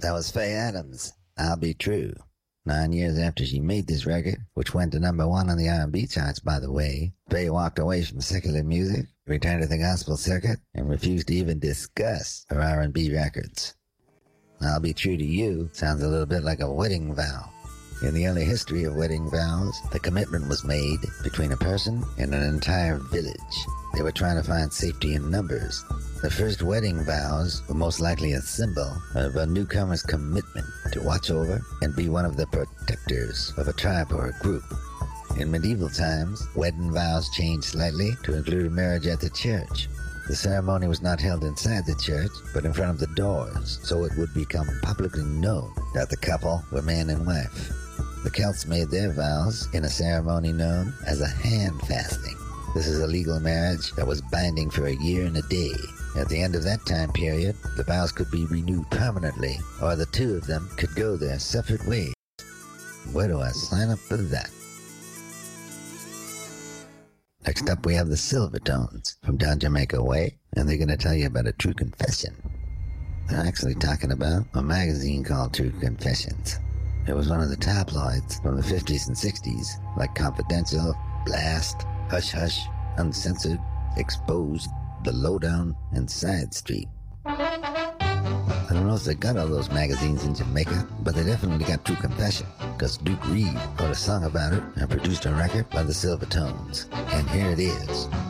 That was Faye Adams. I'll Be True. 9 years after she made this record, which went to number one on the R&B charts, by the way, Faye walked away from secular music, returned to the gospel circuit, and refused to even discuss her R&B records. I'll Be True to You sounds a little bit like a wedding vow. In the early history of wedding vows, the commitment was made between a person and an entire village. They were trying to find safety in numbers. The first wedding vows were most likely a symbol of a newcomer's commitment to watch over and be one of the protectors of a tribe or a group. In medieval times, wedding vows changed slightly to include marriage at the church. The ceremony was not held inside the church, but in front of the doors, so it would become publicly known that the couple were man and wife. The Celts made their vows in a ceremony known as a hand fasting. This is a legal marriage that was binding for a year and a day. At the end of that time period, the vows could be renewed permanently, or the two of them could go their separate ways. Where do I sign up for that? Next up, we have the Silvertones from down Jamaica Way, and they're going to tell you about a true confession. They're actually talking about a magazine called True Confessions. It was one of the tabloids from the 50s and 60s, like Confidential, Blast, Hush Hush, Uncensored, Exposed, The Lowdown, and Side Street. I don't know if they got all those magazines in Jamaica, but they definitely got True Confession, because Duke Reed wrote a song about it and produced a record by the Silvertones. And here it is.